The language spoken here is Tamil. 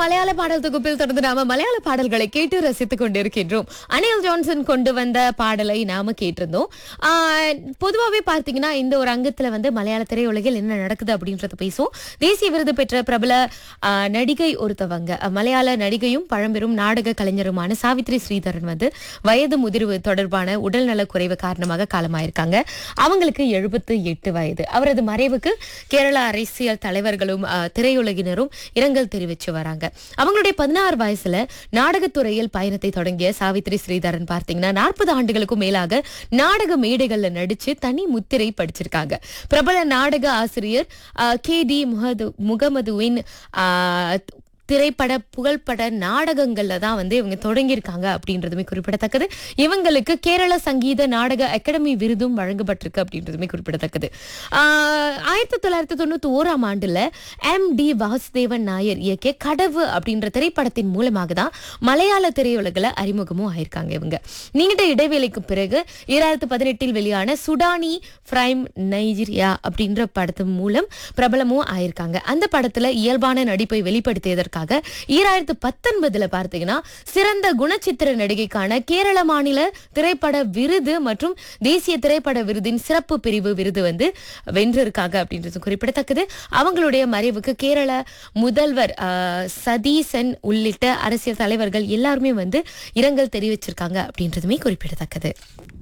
மலையாள பாடல் தொகுப்பில் தொடர்ந்து நாம மலையாள பாடல்களை கேட்டு ரசித்துக் கொண்டிருக்கின்றோம். அனில் ஜான்சன் கொண்டு வந்த பாடலை நாம கேட்டிருந்தோம். பொதுவாகவே பார்த்தீங்கன்னா இந்த ஒரு அங்கத்துல மலையாள திரையுலகில் என்ன நடக்குது அப்படின்றத பேசுவோம். தேசிய விருது பெற்ற பிரபல நடிகை ஒருத்தவங்க, மலையாள நடிகையும் பழம்பெரும் நாடக கலைஞருமான சாவித்ரி ஸ்ரீதரன் வயது முதிர்வு தொடர்பான உடல்நல குறைவு காரணமாக காலமாயிருக்காங்க. அவங்களுக்கு 78 வயது. அவரது மறைவுக்கு கேரள அரசியல் தலைவர்களும் திரையுலகினரும் இரங்கல் தெரிவிச்சு வராங்க. அவங்களுடைய 16 வயசுல நாடகத்துறையில் பயணத்தை தொடங்கிய சாவித்ரி ஸ்ரீதரன் பார்த்தீங்கன்னா 40 ஆண்டுகளுக்கும் மேலாக நாடக மேடைகள்ல நடிச்சு தனி முத்திரை படிச்சிருக்காங்க. பிரபல நாடக ஆசிரியர் KD முகமதுவின் திரைப்பட புகழ்பட நாடகங்கள்ல தான் இவங்க தொடங்கியிருக்காங்க அப்படின்றதுமே குறிப்பிடத்தக்கது. இவங்களுக்கு கேரள சங்கீத நாடக அகாடமி விருதும் வழங்கப்பட்டிருக்கு அப்படின்றதுமே குறிப்பிடத்தக்கது. 1991 ஆண்டுல MD வாசுதேவன் நாயர் இயக்கிய கடவு அப்படின்ற திரைப்படத்தின் மூலமாக தான் மலையாள திரையுலகில் அறிமுகமும் ஆயிருக்காங்க. இவங்க நீண்ட இடைவேளைக்கு பிறகு 2018 வெளியான சுடானி பிரைம் நைஜீரியா அப்படின்ற படத்தின் மூலம் பிரபலமும் ஆயிருக்காங்க. அந்த படத்துல இயல்பான நடிப்பை வெளிப்படுத்தியதற்காக 2019 பார்த்தீங்கன்னா சிறந்த குணச்சித்திர நடிகைக்கான கேரள மாநில திரைப்பட விருது மற்றும் தேசிய திரைப்பட விருதின் சிறப்பு பிரிவு விருது வென்றிருக்காங்க அப்படின்றது குறிப்பிடத்தக்கது. அவங்களுடைய மறைவுக்கு கேரள முதல்வர் சதீசன் உள்ளிட்ட அரசியல் தலைவர்கள் எல்லாருமே இரங்கல் தெரிவிச்சிருக்காங்க அப்படின்றதுமே குறிப்பிடத்தக்கது.